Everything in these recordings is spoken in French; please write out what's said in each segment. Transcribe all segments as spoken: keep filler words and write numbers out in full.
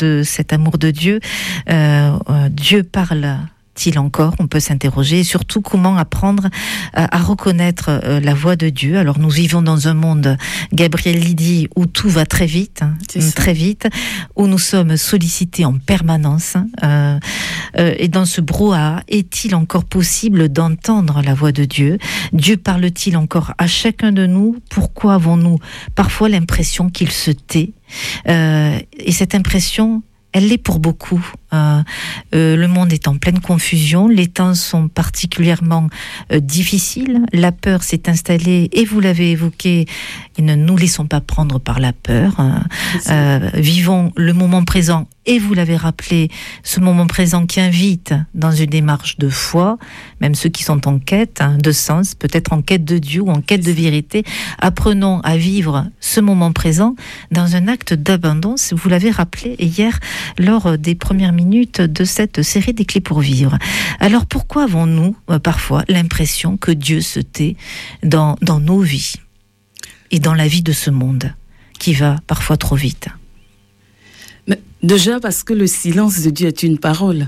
de cet amour de Dieu, euh, euh, Dieu parle-t-il encore? On peut s'interroger. Et surtout, comment apprendre à, à reconnaître euh, la voix de Dieu? Alors, nous vivons dans un monde, Gabriel l'y dit, où tout va très vite, hein, très vite, où nous sommes sollicités en permanence. Hein, euh, euh, et dans ce brouhaha, est-il encore possible d'entendre la voix de Dieu? Dieu parle-t-il encore à chacun de nous? Pourquoi avons-nous parfois l'impression qu'il se tait? euh, Et cette impression, elle l'est pour beaucoup. Euh, euh, le monde est en pleine confusion, les temps sont particulièrement euh, difficiles, la peur s'est installée et vous l'avez évoqué, et ne nous laissons pas prendre par la peur. Hein. Euh, vivons le moment présent et vous l'avez rappelé, ce moment présent qui invite dans une démarche de foi, même ceux qui sont en quête hein, de sens, peut-être en quête de Dieu ou en quête de vérité, apprenons à vivre ce moment présent dans un acte d'abondance. Vous l'avez rappelé hier lors des premières minutes de cette série des clés pour vivre. Alors pourquoi avons-nous euh, parfois l'impression que Dieu se tait dans, dans nos vies et dans la vie de ce monde qui va parfois trop vite? Mais déjà parce que le silence de Dieu est une parole.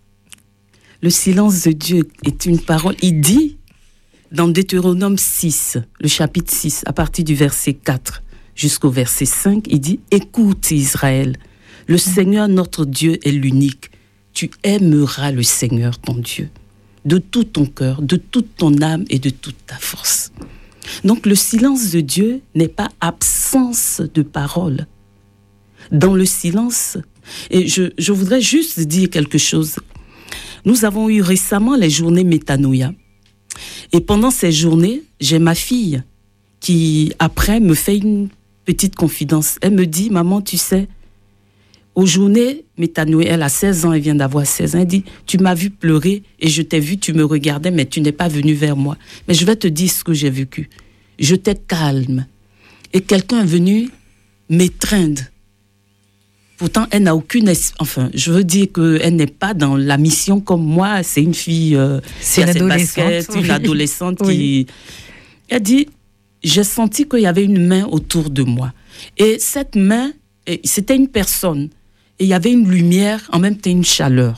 Le silence de Dieu est une parole. Il dit dans Deutéronome six, le chapitre six, à partir du verset quatre jusqu'au verset cinq, il dit « Écoute Israël, le Seigneur notre Dieu est l'unique. Tu aimeras le Seigneur ton Dieu de tout ton cœur, de toute ton âme et de toute ta force. » Donc le silence de Dieu n'est pas absence de parole. Dans le silence, et je, je voudrais juste dire quelque chose. Nous avons eu récemment les journées Métanoïa. Et pendant ces journées, j'ai ma fille qui, après, me fait une petite confidence. Elle me dit, maman, tu sais, aux journées Métanoïa, elle a seize ans, elle vient d'avoir seize ans, elle dit, tu m'as vu pleurer et je t'ai vu, tu me regardais, mais tu n'es pas venu vers moi. Mais je vais te dire ce que j'ai vécu. J'étais calme. Et quelqu'un est venu m'étreindre. Pourtant, elle n'a aucune... Enfin, je veux dire qu'elle n'est pas dans la mission comme moi. C'est une fille euh, c'est une adolescente, baskets, oui. une adolescente oui. qui... Elle dit, j'ai senti qu'il y avait une main autour de moi. Et cette main, c'était une personne. Et il y avait une lumière, en même temps une chaleur.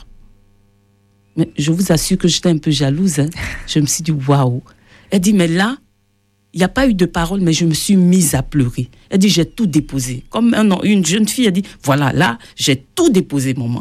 Mais je vous assure que j'étais un peu jalouse. Hein. Je me suis dit, waouh. Elle dit, mais là, il n'y a pas eu de parole, mais je me suis mise à pleurer. Elle dit, j'ai tout déposé. Comme un, une jeune fille, elle dit, voilà, là, j'ai tout déposé, maman.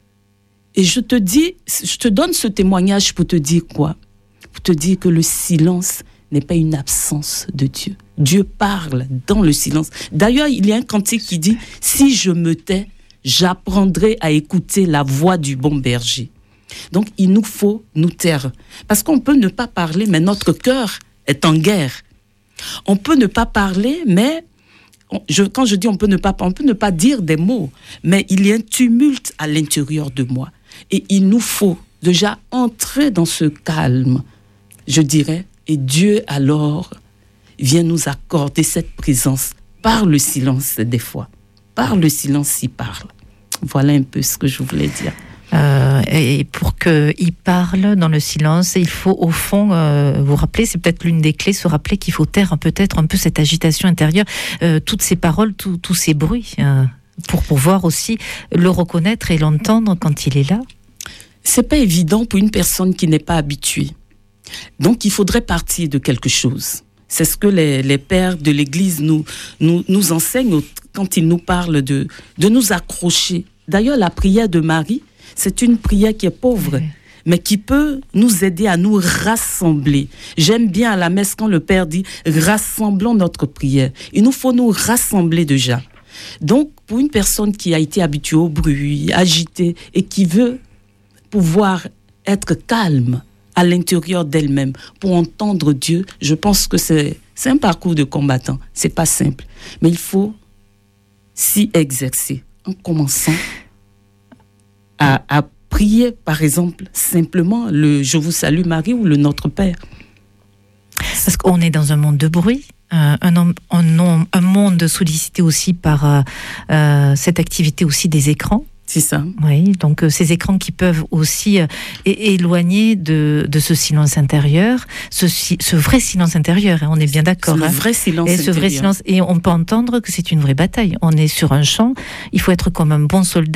Et je te dis, je te donne ce témoignage pour te dire quoi? Pour te dire que le silence n'est pas une absence de Dieu. Dieu parle dans le silence. D'ailleurs, il y a un cantique qui dit, si je me tais, j'apprendrai à écouter la voix du bon berger. Donc, il nous faut nous taire. Parce qu'on peut ne pas parler, mais notre cœur est en guerre. On peut ne pas parler, mais on, je, quand je dis on peut ne pas, on peut ne pas dire des mots, mais il y a un tumulte à l'intérieur de moi. Et il nous faut déjà entrer dans ce calme, je dirais, et Dieu alors vient nous accorder cette présence par le silence des fois. Par le silence, il parle. Voilà un peu ce que je voulais dire. Euh, et pour qu'il parle dans le silence, il faut au fond, euh, vous rappeler, c'est peut-être l'une des clés, se rappeler qu'il faut taire peut-être un peu cette agitation intérieure, euh, toutes ces paroles, tous ces bruits, euh, pour pouvoir aussi le reconnaître et l'entendre quand il est là. C'est pas évident pour une personne qui n'est pas habituée. Donc il faudrait partir de quelque chose. C'est ce que les, les pères de l'Église nous, nous, nous enseignent quand ils nous parlent de, de nous accrocher. D'ailleurs, la prière de Marie, c'est une prière qui est pauvre, oui, mais qui peut nous aider à nous rassembler. J'aime bien à la messe quand le Père dit « rassemblons notre prière ». Il nous faut nous rassembler déjà. Donc, pour une personne qui a été habituée au bruit, agitée, et qui veut pouvoir être calme à l'intérieur d'elle-même pour entendre Dieu, je pense que c'est, c'est un parcours de combattant. C'est pas simple, mais il faut s'y exercer en commençant À, à prier, par exemple, simplement le « Je vous salue Marie » ou le « Notre Père ». Parce qu'on est dans un monde de bruit, euh, un, un, un, un monde sollicité aussi par euh, euh, cette activité aussi des écrans. C'est ça. Oui, donc euh, ces écrans qui peuvent aussi euh, é- éloigner de, de ce silence intérieur, ce, si, ce vrai silence intérieur, hein, on est bien d'accord. C'est hein, le vrai silence et intérieur. Ce vrai silence, et on peut entendre que c'est une vraie bataille. On est sur un champ, il faut être comme un bon soldat.